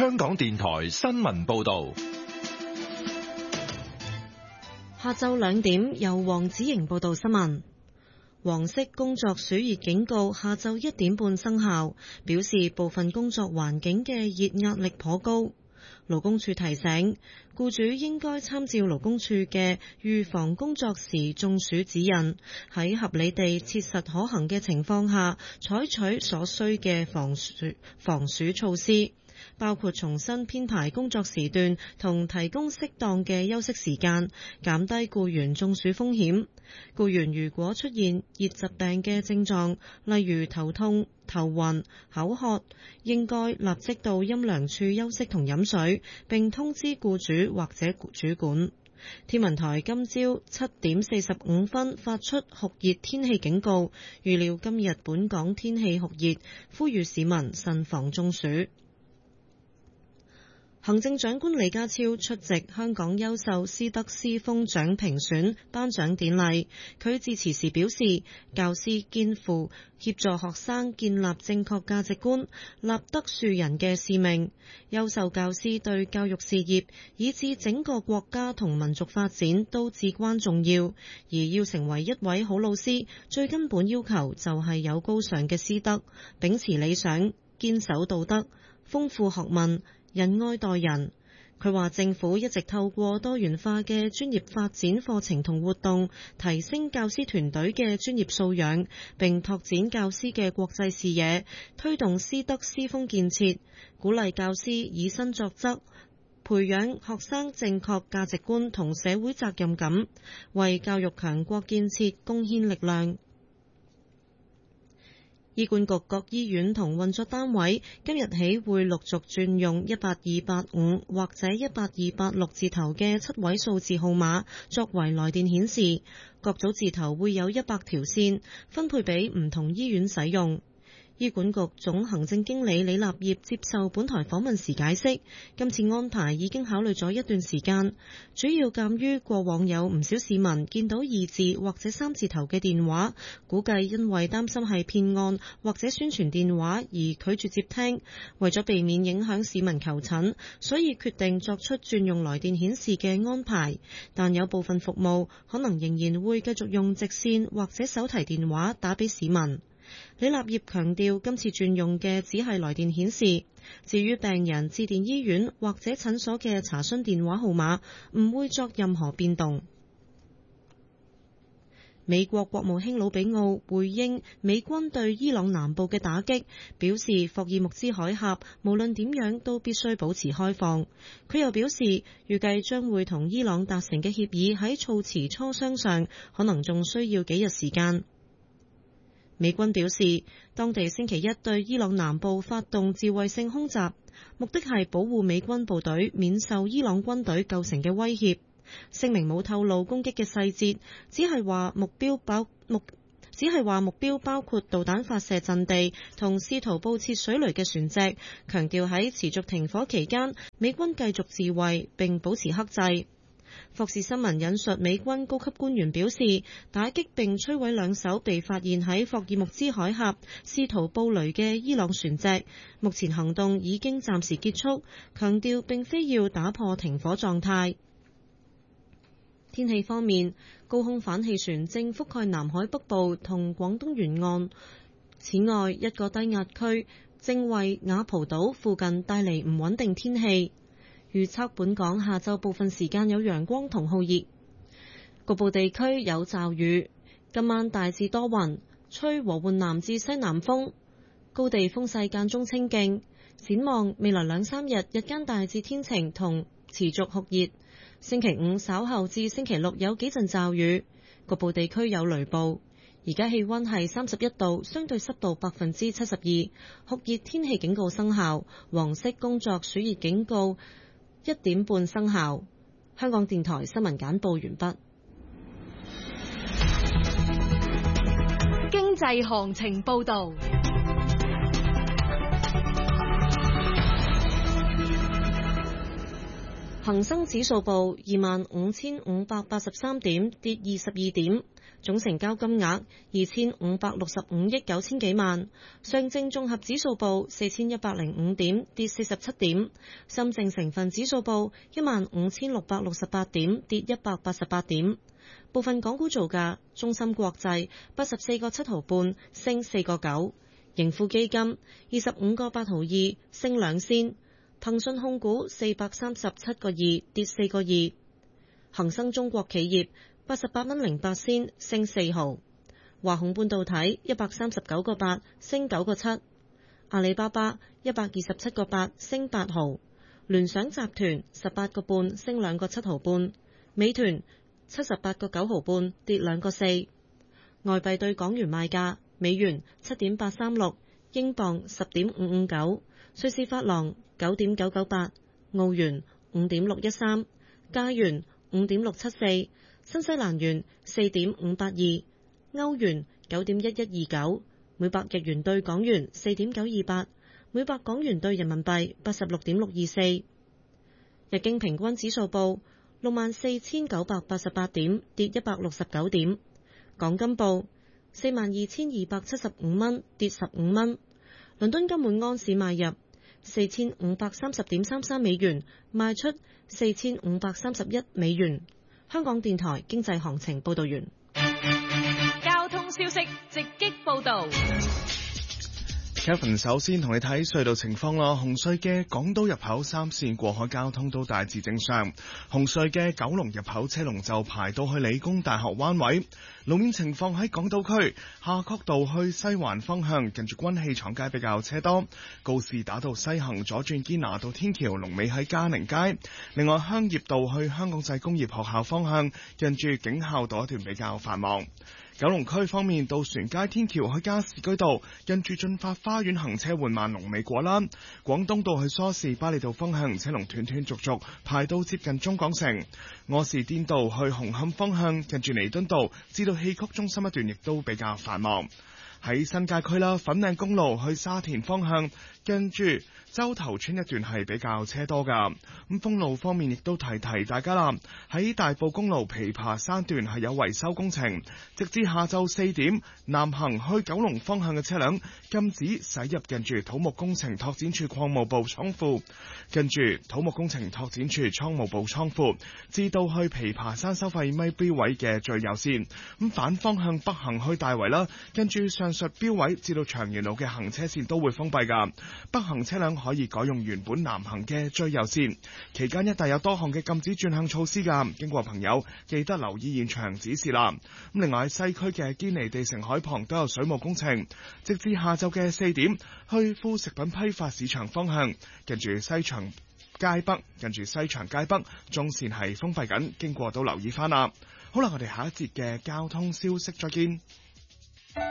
香港電台新聞報道。 下晝2點，由黃子瑩報道新聞。黃色工作暑熱警告下晝1點半生效，表示部分工作環境嘅熱壓力頗高。勞工處提醒，僱主應該參照勞工處嘅預防工作時中暑指引，喺合理地切實可行嘅情況下，採取所需嘅防暑措施，包括重新編排工作時段同提供適當嘅休息時間，減低僱員中暑風險。僱員如果出現熱疾病嘅症狀，例如頭痛、頭暈、口渴，應該立即到陰涼處休息同飲水，並通知僱主或者主管。天文台今朝7點45分發出酷熱天氣警告，預料今日本港天氣酷熱，呼籲市民慎防中暑。行政長官李家超出席香港優秀師德師風獎評選頒獎典禮，佢致辭時表示，教師肩負協助學生建立正確價值觀、立德樹人嘅使命。優秀教師對教育事業以至整個國家同民族發展都至關重要，而要成為一位好老師，最根本要求就係有高尚嘅師德，秉持理想，堅守道德，豐富學問，仁愛待人。佢話政府一直透過多元化嘅專業發展課程同活動，提升教師團隊嘅專業素養，並拓展教師嘅國際視野，推動師德師風建設，鼓勵教師以身作則，培養學生正確價值觀同社會責任感，為教育強國建設貢獻力量。醫管局各醫院同運作單位今日起會陸續轉用18285或者18286字頭嘅7位數字號碼作為來電顯示，各組字頭會有100條線，分配俾唔同醫院使用。醫管局總行政經理李立業接受本台訪問時解釋，今次安排已經考慮咗一段時間，主要鑑於過往有唔少市民見到2字或者3字頭嘅電話，估計因為擔心係騙案或者宣傳電話而拒絕接聽，為咗避免影響市民求診，所以決定作出轉用來電顯示嘅安排，但有部分服務可能仍然會繼續用直線或者手提電話打俾市民。李立業強調，今次轉用嘅只係來電顯示，至於病人致電醫院或者診所嘅查詢電話號碼，唔會作任何變動。美國國務卿魯比奧回應美軍對伊朗南部嘅打擊，表示霍爾木茲海峽無論點樣都必須保持開放。佢又表示，預計將會同伊朗達成嘅協議喺措辭磋商上，可能仲需要幾日時間。美軍表示，當地星期一對伊朗南部發動自衛性空襲，目的係保護美軍部隊免受伊朗軍隊構成嘅威脅。聲明冇透露攻擊嘅細節，只係話目標包括導彈發射陣地同試圖佈設水雷嘅船隻，強調喺持續停火期間，美軍繼續自衛並保持克制。霍士新聞引述美軍高級官員表示，打擊並摧毀2艘被發現喺霍爾木茲海峽試圖布雷嘅伊朗船隻，目前行動已經暫時結束，強調並非要打破停火狀態。天氣方面，高空反氣旋正覆蓋南海北部同廣東沿岸，此外一個低壓區正為雅蒲島附近帶嚟唔穩定天氣。預測本港下晝部分時間有陽光同酷熱，局部地區有驟雨。今晚大致多雲，吹和緩南至西南風，高地風勢間中清勁。展望未來2-3日，日間大致天晴同持續酷熱。星期5稍後至星期6有幾陣驟雨，局部地區有雷暴。而家氣溫係31度，相對濕度72%，酷熱天氣警告生效，黃色工作暑熱警告1點半生效。香港電台新聞簡報完畢。 經濟行情報道。 恒生指數報25,583點，跌22點，總成交金額2,565億9千幾萬。上證綜合指數報4,105點，跌47點。深證成分指數報15,668點，跌188點。部分港股造價：中芯國際84個7毫半，升4個9；盈富基金25個8毫2，升2仙；騰訊控股437個2，跌4個2；恒生中國企業88蚊08仙，升4毫；華虹半導體139個8，升9個7；阿里巴巴127個8，升8毫；聯想集團18個半，升2個7毫半；美團78個9毫半，跌2個4。外幣對港元賣價：美元7.836，英鎊10.559，瑞士法郎9.998，澳元5.613，加元5.674，新西蘭元4.582，歐元9.1129，每百日元對港元4.928，每百港元對人民幣86.624。日經平均指數報64,988點，跌169點。港金報42,275蚊，跌15蚊。倫敦金每盎司買入4,530.33美元，賣出4,531美元。香港電台經濟行情報道完。 交通消息直擊報道。 Kevin 首先同你睇隧道情況啦。紅隧嘅港島入口3線過海交通都大致正常。紅隧嘅九龍入口車龍就排到去理工大學灣位。路面情況喺港島區夏慤道去西環方向，近住軍器廠街比較車多。告士打道西行左轉堅拿道天橋，龍尾喺嘉寧街。另外香業道去香港仔工業學校方向，近住警校道一段比較繁忙。九龍區方面，渡船街天橋去加士居道，近住進發花園行車緩慢，龍尾果欄。廣東道去梳士巴利道方向，車龍斷斷續續排到接近中港城。柯士甸道去紅磡方向，近住彌敦道至到戲曲中心一段亦都比較繁忙。喺新界區啦，粉嶺公路去沙田方向，跟住洲頭村一段係比較車多噶。咁封路方面亦都提大家啦，喺大埔公路琵琶山段係有維修工程，直至下晝4點，南行去九龍方向嘅車輛禁止駛入近住土木工程拓展處礦務部倉庫，跟住土木工程拓展處倉務部倉庫至到去琵琶山收費咪標位嘅最右線。咁反方向北行去大圍啦，跟住上述標位至到長元路嘅行車線都會封閉噶，北行車輛可以改用原本南行嘅最右線。期間一帶有多項嘅禁止轉向措施噶，經過朋友記得留意現場指示啦。咁另外喺西區嘅堅尼地城海旁都有水務工程，直至下晝嘅4點，去副食品批發市場方向，近住西長街北中線係封閉緊，經過都留意翻啦。好啦，我哋下一節嘅交通消息再見。